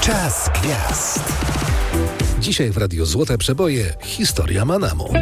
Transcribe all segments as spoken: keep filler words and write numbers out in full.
Czas gwiazd. Dzisiaj w Radiu Złote Przeboje historia Manamu.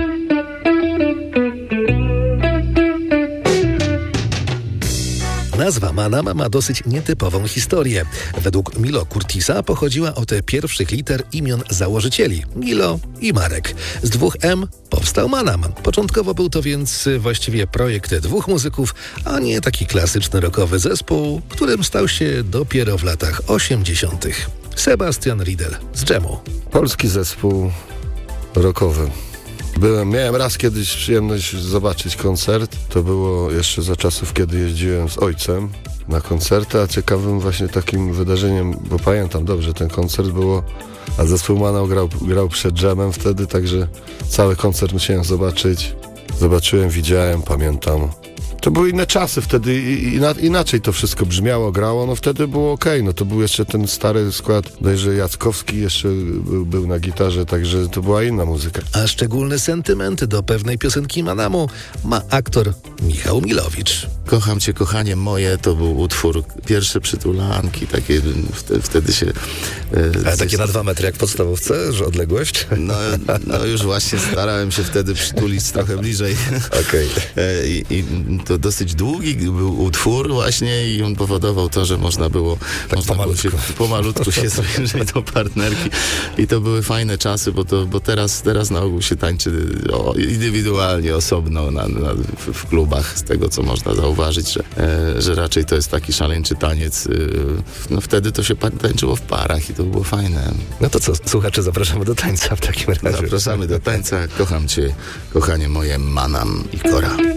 Nazwa Manam ma dosyć nietypową historię. Według Milo Curtisa pochodziła od pierwszych liter imion założycieli Milo i Marek. Z dwóch M powstał Manam. Początkowo był to więc właściwie projekt dwóch muzyków, a nie taki klasyczny rockowy zespół, którym stał się dopiero w latach osiemdziesiątych. Sebastian Riedel z Dżemu. Polski zespół rockowy. Byłem, miałem raz kiedyś przyjemność zobaczyć koncert. To było jeszcze za czasów, kiedy jeździłem z ojcem na koncerty, a ciekawym właśnie takim wydarzeniem, bo pamiętam dobrze ten koncert było, a zespół Manam grał, grał przed Dżemem wtedy, także cały koncert musiałem zobaczyć. Zobaczyłem, widziałem, pamiętam. To były inne czasy wtedy, inaczej to wszystko brzmiało, grało, no wtedy było okej, no to był jeszcze ten stary skład, bodajże Jackowski jeszcze był, był na gitarze, także to była inna muzyka. A szczególny sentyment do pewnej piosenki Manamu ma aktor Michał Milowicz. Kocham cię, kochanie moje, to był utwór Pierwsze przytulanki, takie wtedy, wtedy się... E, A takie na dwa metry jak w podstawówce, że odległość? No, no już właśnie starałem się wtedy przytulić trochę bliżej. Okej. Okay. I, I to dosyć długi był utwór właśnie i on powodował to, że można było, tak można pomalutku. było się, pomalutku się zbliżyć do partnerki i to były fajne czasy, bo, to, bo teraz, teraz na ogół się tańczy o, indywidualnie, osobno na, na, w, w klubach, z tego co można zauważyć, że, e, że raczej to jest taki szaleńczy taniec. E, no wtedy to się tańczyło w parach i to było fajne. No to co, słuchacze, zapraszamy do tańca w takim razie. Zapraszamy do tańca. Kocham cię, kochanie moje, Manam i Kora.